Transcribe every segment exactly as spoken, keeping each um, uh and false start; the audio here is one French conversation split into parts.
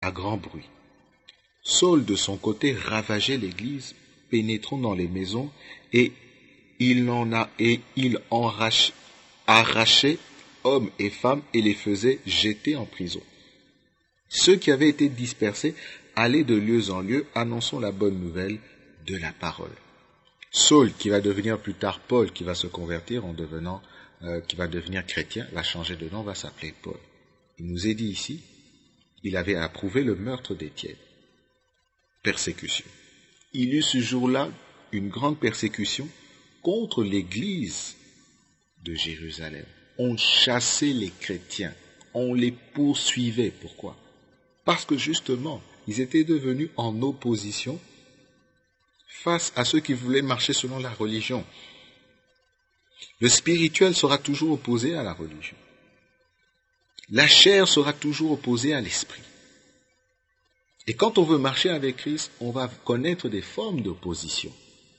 à grand bruit. Saul, de son côté, ravageait l'église, pénétrant dans les maisons, et il en a et il enrach, arrachait hommes et femmes et les faisait jeter en prison. Ceux qui avaient été dispersés allaient de lieu en lieu, annonçant la bonne nouvelle de la parole. Saul, qui va devenir plus tard Paul, qui va se convertir en devenant, euh, qui va devenir chrétien, va changer de nom, va s'appeler Paul. Il nous est dit ici, il avait approuvé le meurtre d'Étienne. Persécution. Il eut ce jour-là une grande persécution contre l'église de Jérusalem. On chassait les chrétiens, on les poursuivait. Pourquoi? Parce que justement, ils étaient devenus en opposition face à ceux qui voulaient marcher selon la religion. Le spirituel sera toujours opposé à la religion. La chair sera toujours opposée à l'esprit. Et quand on veut marcher avec Christ, on va connaître des formes d'opposition.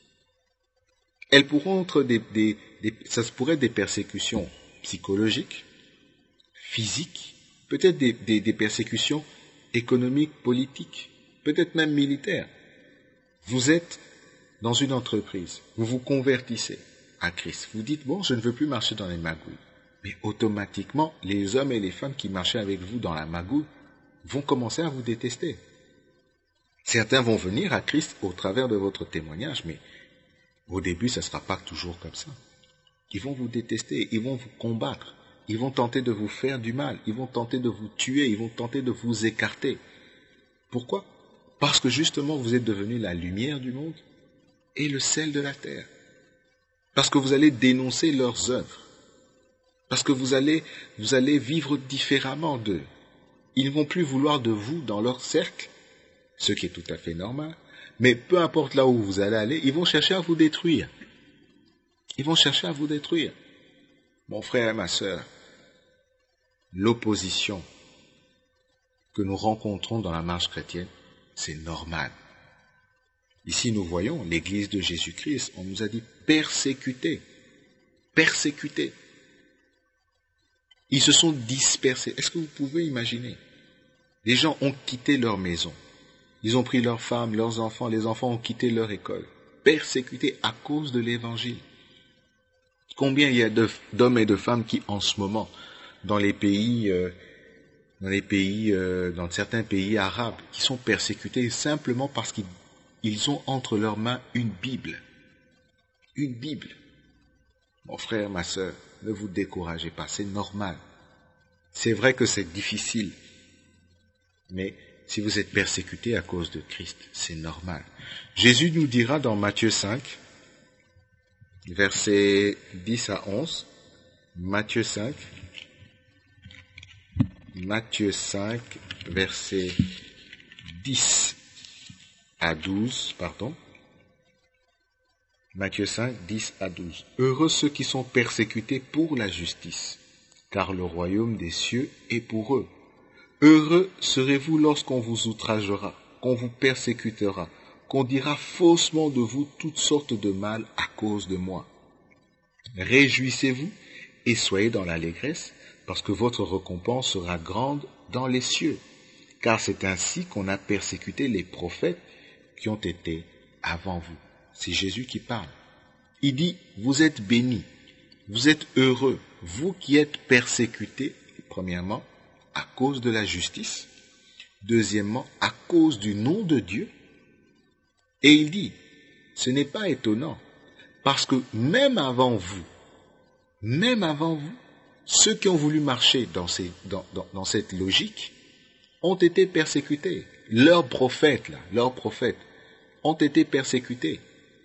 Elles pourront être des, des, des, ça pourrait être des persécutions psychologiques, physiques, peut-être des, des, des persécutions économiques, politiques, peut-être même militaires. Vous êtes dans une entreprise, vous vous convertissez à Christ. Vous dites, bon, je ne veux plus marcher dans les magouilles. Mais automatiquement, les hommes et les femmes qui marchaient avec vous dans la magouille vont commencer à vous détester. Certains vont venir à Christ au travers de votre témoignage, mais au début, ça ne sera pas toujours comme ça. Ils vont vous détester, ils vont vous combattre, ils vont tenter de vous faire du mal, ils vont tenter de vous tuer, ils vont tenter de vous écarter. Pourquoi? Parce que justement, vous êtes devenu la lumière du monde et le sel de la terre. Parce que vous allez dénoncer leurs œuvres. Parce que vous allez, vous allez vivre différemment d'eux. Ils ne vont plus vouloir de vous dans leur cercle, ce qui est tout à fait normal, mais peu importe là où vous allez aller, ils vont chercher à vous détruire. Ils vont chercher à vous détruire. Mon frère et ma sœur, l'opposition que nous rencontrons dans la marche chrétienne, c'est normal. Ici, nous voyons l'église de Jésus-Christ, on nous a dit persécutés, persécutés. Ils se sont dispersés. Est-ce que vous pouvez imaginer? Les gens ont quitté leur maison. Ils ont pris leurs femmes, leurs enfants, les enfants ont quitté leur école. Persécutés à cause de l'évangile. Combien il y a d'hommes et de femmes qui, en ce moment, dans les pays, euh, dans les pays, euh, dans certains pays arabes, qui sont persécutés simplement parce qu'ils ils ont entre leurs mains une Bible. Une Bible. Mon frère, ma sœur, ne vous découragez pas, c'est normal. C'est vrai que c'est difficile, mais si vous êtes persécuté à cause de Christ, c'est normal. Jésus nous dira dans Matthieu cinq, versets dix à onze, Matthieu cinq, Matthieu cinq, versets dix à douze, pardon. Matthieu cinq, dix à douze. Heureux ceux qui sont persécutés pour la justice, car le royaume des cieux est pour eux. Heureux serez-vous lorsqu'on vous outragera, qu'on vous persécutera, qu'on dira faussement de vous toutes sortes de mal à cause de moi. Réjouissez-vous et soyez dans l'allégresse, parce que votre récompense sera grande dans les cieux, car c'est ainsi qu'on a persécuté les prophètes qui ont été avant vous. C'est Jésus qui parle. Il dit, vous êtes bénis, vous êtes heureux, vous qui êtes persécutés, premièrement, à cause de la justice, deuxièmement, à cause du nom de Dieu. Et il dit, ce n'est pas étonnant, parce que même avant vous, même avant vous, ceux qui ont voulu marcher dans, ces, dans, dans, dans cette logique ont été persécutés. Leurs prophètes, là, leurs prophètes, ont été persécutés.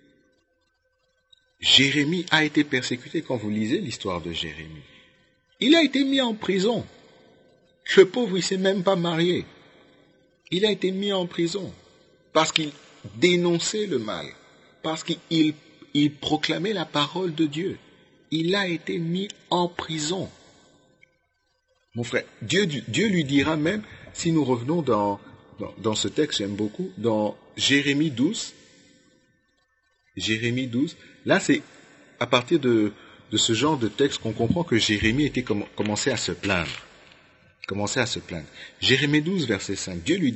Jérémie a été persécuté quand vous lisez l'histoire de Jérémie. Il a été mis en prison. Le pauvre, il ne s'est même pas marié. Il a été mis en prison parce qu'il dénonçait le mal, parce qu'il il proclamait la parole de Dieu. Il a été mis en prison. Mon frère, Dieu, Dieu lui dira même, si nous revenons dans, dans, dans ce texte, j'aime beaucoup, dans Jérémie douze, Jérémie douze, là c'est à partir de, de ce genre de texte qu'on comprend que Jérémie était com- commencé à se plaindre. commençait à se plaindre. Jérémie douze, verset cinq. Dieu lui